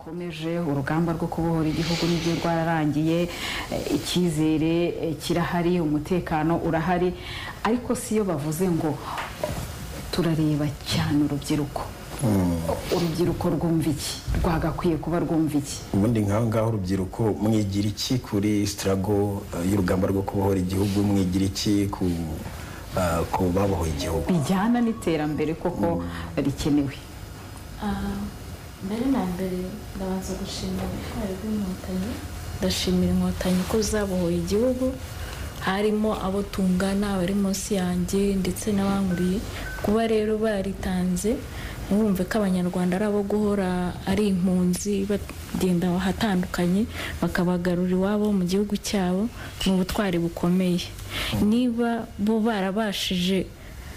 gikomeje urugamba rwo kubohora igihugu n'ibyo rwararangiye, icyizere kirahari, umutekano urahari, ariko siyo bavuze ngo turareba cyane urubyiruko. Urubyiruko rwumva iki, rwagakwiye kuba rwumva iki? Ubundi ngaho urubyiruko mwigira iki kuri struggle y'urugamba rwo kubohora igihugu, mwigira iki ku babohoye igihugu bijyana n'iterambere koko rikenewe? mbere na mbere ndabanza gushimira ubutwari bw'inkotanyi, ndashimira inkotanyi ko zabohoye igihugu, harimo abo tungana, abari munsi yanjye ndetse n'abankuriye. Kuba rero baritanze ntibumve ko abanyarwanda ari abo guhora ari impunzi bagenda ahatandukanye, bakabagarura iwabo mu gihugu cyabo, ni ubutwari bukomeye. Niba bo barabashije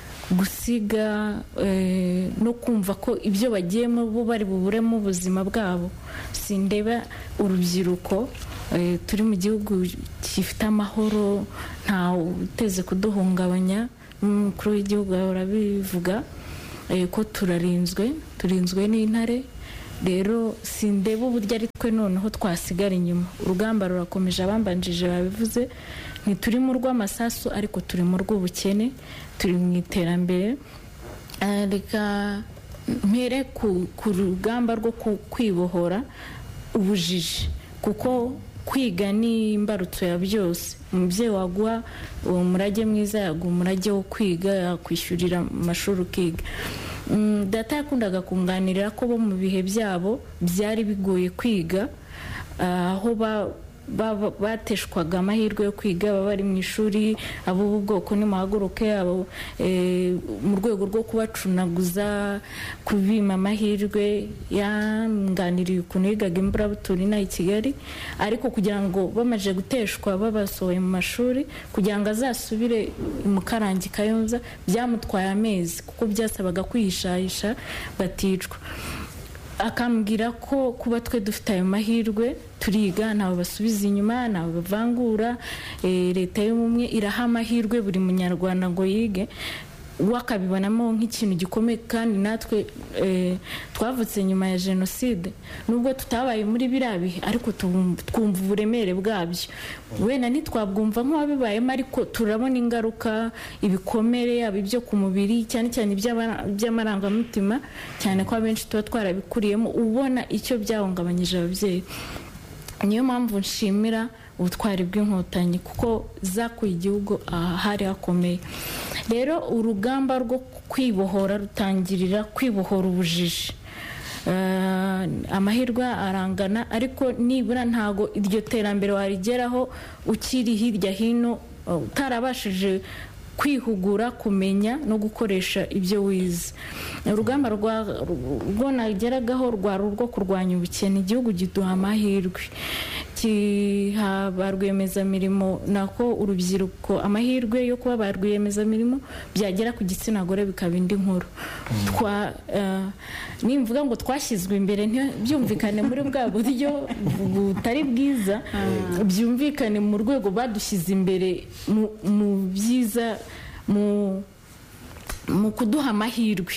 gusiga no kumva ko ibyo bagiyemo bo bari buburemo ubuzima bwabo, sindeba urubyiruko turi mu gihugu gifite amahoro, nta uteze kuduhungabanya. Umukuru w'igihugu ahora bivuga ko turinzwe n'intare. Rero sindeba uburyo ari twe noneho twasigara inyuma. Urugamba rurakomeje, abambanjije babivuze, ntituri mu rw'amasasu ariko turi mu rw'ubukene, turi mu iterambere. Reka mpere ku rugamba rwo kwibohora ubujiji, kuko kwiga ni imbarutso ya byose. Umubyeyi waguha uwo murage mwiza, yaguha umurage wo kwiga, yakwishyurira amashuri ukiga. Data yakundaga kunganirira ko bo mu bihe byabo byari bigoye kwiga, aho bateshwaga amahirwe yo kwiga, baba bari mu ishuri, abo bwoko nimuhaguruke, abo mu rwego rwo kubacunaguza, kubima amahirwe. Yanganiriye ukuntu yigaga imburabutura inaha i Kigali, ariko kugira ngo bamaze guteshwa babasohoye mu mashuri, kugira ngo azasubire mu Karangi Kayonza byamutwaye amezi, kuko byasabaga kwihishahisha baticwa. Akambwira ko kuba twe dufite ayo mahirwe, turiga, ntawe basubiza inyuma, ntawe bavangura, leta y'ubumwe iraha amahirwe buri munyarwanda ngo yige. Wakabibonamo nk'ikintu gikomeye. Kandi natwe twavutse nyuma ya jenoside, nubwo tutabaye muri biriya bihe, ariko twumva uburemere bwabyo. Wenda ntitwabwumva nk'uwabibayemo, ariko turabona ingaruka, ibikomere, yaba ibyo ku mubiri, cyane cyane iby'amarangamutima, cyane ko abenshi tuba twarabikuriyemo, ubona icyo byahungabanyije ababyeyi. Niyo mpamvu nshimira ubutwari bw'inkotanyi, kuko zakuye igihugu ahari hakomeye. Rero urugamba rwo kwibohora rutangirira kwibohora ubujiji. Amahirwe arangana, ariko nibura ntago iryo terambere warigeraho ukiri hirya hino, utarabashije kwihugura, kumenya no gukoresha ibyo wize. Urugamba rwo nageragaho rwari urwo kurwanya ubukene. Igihugu giduha amahirwe, kiha ba rwiyemezamirimo, nako urubyiruko amahirwe yo kuba ba rwiyemezamirimo, byagera ku gitsina gore bikaba indi nkuru. Nimvuga ngo twashyizwe imbere, byumvikane muri bwa buryo butari bwiza, byumvikane mu rwego badushyize imbere mu byiza, mu kuduha amahirwe.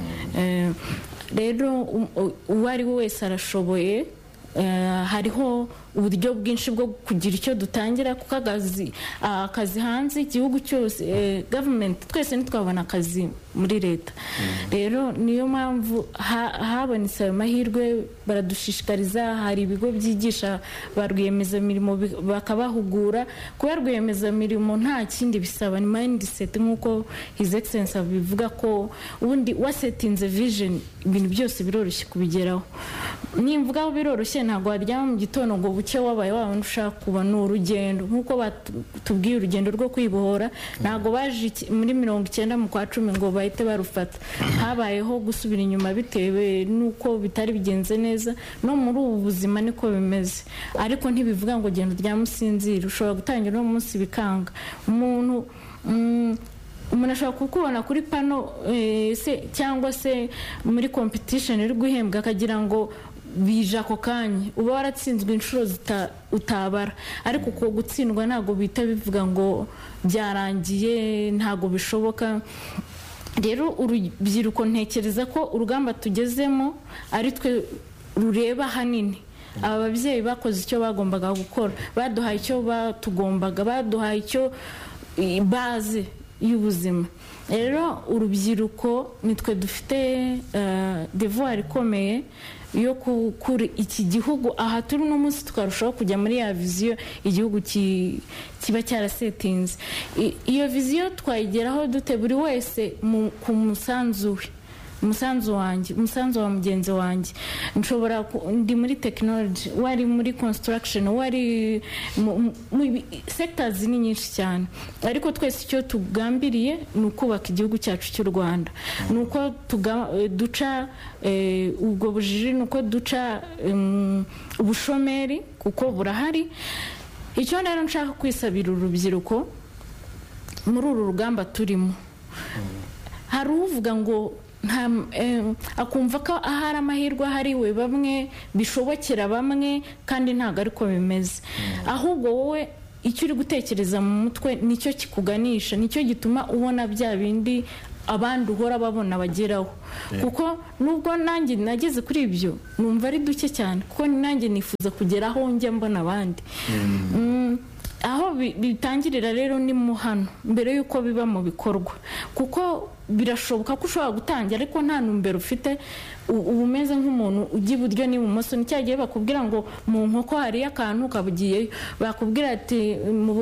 Rero uwo ari we wese arashoboye. Hariho uburyo bwinshi bwo kugira icyo dutangira, kuko akazi hanze igihugu cyose, government twese ntitwabona akazi muri leta. Rero niyo mpamvu habonetse ayo mahirwe, baradushishikariza. Hari ibigo byigisha ba rwiyemezamirimo bakabahugura. Kuba rwiyemezamirimo nta kindi bisaba, ni mindset, nk'uko His Excellency bivuga ko ubundi wasetinze vision, ibintu byose biroroshye kubigeraho. Nimvuga aho biroroshye, ntabwo waryama mu gitondo ngo buke wabaye wabona ushaka kuba. Ni urugendo, nk'uko batubwiye urugendo rwo kwibohora. Ntabwo baje muri 90 mu kwa 10 ngo bahite barufata. Habayeho gusubira inyuma bitewe n'uko bitari bigenze neza. No muri ubu buzima niko bimeze, ariko ntibivuga ngo genda uryamusinzira. Ushobora gutangira no munsi bikanga. Umuntu ashobora kukubona kuri pano cyangwa se muri competition iri guhembwa, akagira ngo bije ako kanya, uba waratsinzwe inshuro utabara. Ariko uko gutsindwa ntabwo bita bivuga ngo byarangiye, ntabwo bishoboka. Rero urubyiruko ntekereza ko urugamba tugezemo ari twe rureba hanini. Aba babyeyi bakoze icyo bagombaga gukora, baduhaye icyo batugombaga, baduhaye icyo bazi y'ubuzima. Rero urubyiruko nitwe dufite devoir ikomeye yo kuri iki gihugu aha turi no munsi tukarushaho kujya muri ya viziyo igihugu kiba cyarasetinze. Iyo viziyo twayigeraho dute? Buri wese ku musanzu we, umusanzu wanjye, umusanzu wa mugenzi wanjye. Nshobora ndi muri technology, wari muri construction, wari sectors ni nyinshi cyane, ariko twese icyo tugambiriye ni ukubaka igihugu cyacu cy'u Rwanda. Nuko duca ubwo bujiji, nuko duca ubushomeri kuko burahari. Icyo rero nshaka kwisabira urubyiruko muri uru rugamba turimo, hari uvuga ngo akumva ko ahari amahirwe ahariwe bamwe, bishobokera bamwe, kandi ntabwo ariko bimeze. Ahubwo wowe icyo uri gutekereza mu mutwe nicyo kikuganisha, nicyo gituma ubona bya bindi abandi uhora babona bageraho. Kuko nubwo nanjye nageze kuri ibyo numva ari duke cyane, kuko nanjye nifuza kugeraho njya mbona abandi. Aho bitangirira rero ni mu hano, mbere yuko biba mu bikorwa, kuko birashoboka ko ushobora gutangira ariko nta numbero ufite, uba umeze nk'umuntu ujya iburyo n'ibumoso. Ni cyagiye bakubwira ngo mu nkoko hariyo akantu kabugiyeyo, bakubwira ati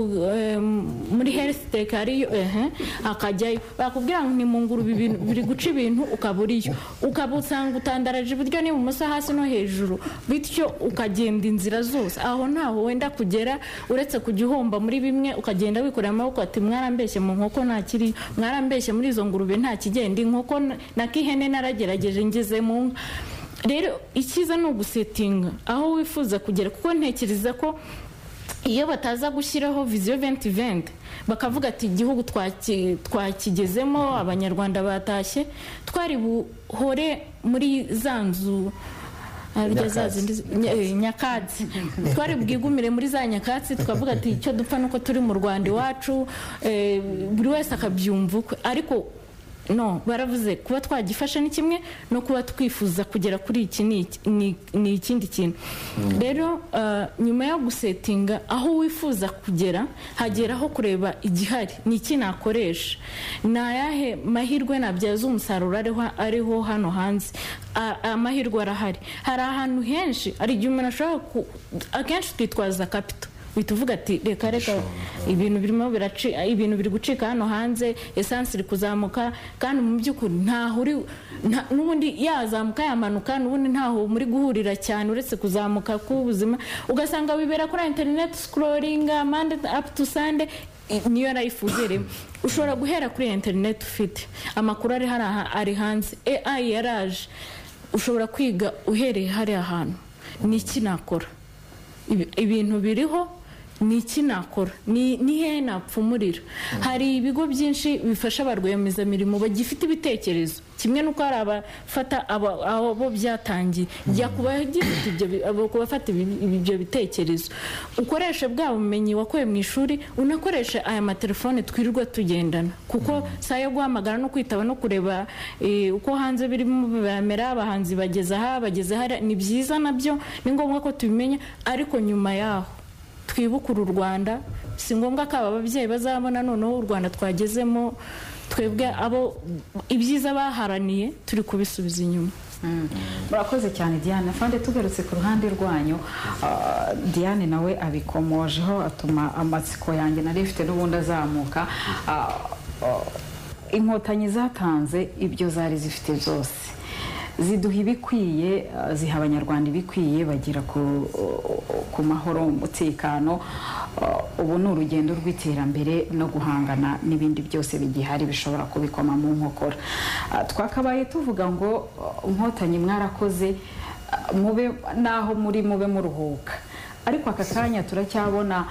muri health tech hariyo akajyayo, bakubwira ngo ni mu ngurube biri guca ibintu ukaburiyo, ukabusanga utandaraje iburyo n'ibumoso, hasi no hejuru, bityo ukagenda inzira zose. Aho ntaho wenda kugera uretse kujya uhomba muri bimwe, ukagenda wikorera amaboko ati mwarambeshye mu nkoko nta kiri, mwarambeshye muri izo ngurube nta kigenda, inkoko na kihene naragerageje ngeze mu. Rero icyiza ni ugusetinga aho wifuza kugera, kuko ntekereza ko iyo bataza gushyiraho viziyo 2020 bakavuga ati igihugu twakigezemo, abanyarwanda batashye, twari buhore muri za nzu nyakatsi, twari bwigumire muri za nyakatsi, tukavuga ati icyo dupfa nuko turi mu Rwanda iwacu, buri wese akabyumva ukwe. Ariko no, baravuze kuba twagifasha ni kimwe no kuba twifuza kugera kuri iki ni ikindi kintu. Rero nyuma yo gusetinga aho wifuza kugera, hageraho kureba igihari ni iki nakoresha, nayahe mahirwe nabyaza umusaruro ariho hano hanze. Amahirwe arahari, hari ahantu henshi. Ari igihe umuntu ashobora akenshi twitwaza capital, bituvuga ati reka ibintu birimo ibintu biri gucika hano hanze, essence iri kuzamuka, kandi mu by'ukuri ntaho uri, n'ubundi yazamuka yamanuka, n'ubundi ntaho muri guhurira cyane uretse kuzamuka k'ubuzima. Ugasanga wibera kuri internet scrolling Monday up to Sunday, niyo life ugeremo. Ushobora guhera kuri internet ufite amakuru ari hanze, AI yaraje, ushobora kwiga uhereye hari ahantu ni iki nakora, ibintu biriho ni iki nakora, ni he napfumurira. Hari ibigo byinshi bifasha abarwiyemezamirimo bagifite ibitekerezo, kimwe nuko hari abafata abo byatangiye, jya kubafata ibyo bitekerezo, ukoresha bwa bumenyi wakuye mu ishuri, unakoresha aya matelefone twirirwa tugendana, kuko saa yo guhamagara no kwitaba no kureba uko hanze birimo bamera, abahanzi bageze aha bageze hari, ni byiza nabyo, ni ngombwa ko tubimenya. Ariko nyuma yaho twibukura u Rwanda, si ngombwa ko aba babyeyi bazabona noneho u Rwanda twagezemo, twebwe abo ibyiza baharaniye turi kubisubiza inyuma. Murakoze cyane Diane. Fande tugarutse ku ruhande rwanyu, Diane nawe abikomojeho, atuma amatsiko yanjye nari ifite n'ubundi azamuka. Inkotanyi zatanze ibyo zari zifite byose, ziduha ibikwiye, ziha abanyarwanda ibikwiye, bagira ku mahoro, umutekano. Ubu ni urugendo rw'iterambere no guhangana n'ibindi byose bigihari bishobora kubikoma mu nkokora. Twakabaye tuvuga ngo inkotanyi mwarakoze, mube naho muri mube muruhuka, ariko aka kanya turacyabona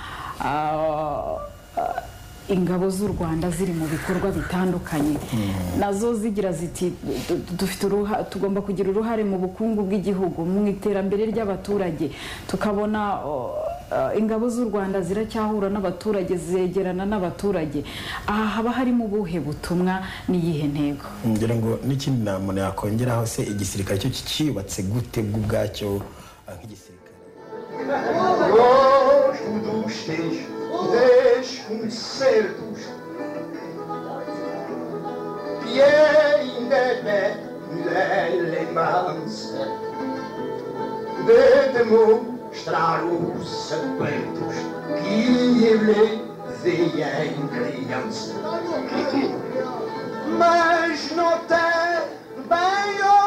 ingabo z'u Rwanda ziri mu bikorwa bitandukanye, nazo zigira ziti tugomba kugira uruhare mu bukungu bw'igihugu, mu iterambere ry'abaturage. Tukabona ingabo z'u Rwanda ziracyahura n'abaturage, zegerana n'abaturage, aha haba harimo ubuhe butumwa n'iyihe ntego? ngira ngo n'ikindi umuntu yakongeraho se igisirikare cyo kiyubatse gute bw'ubwacyo nk'igisirikare. Demonstraros abertos que veem criança, mas não tem bem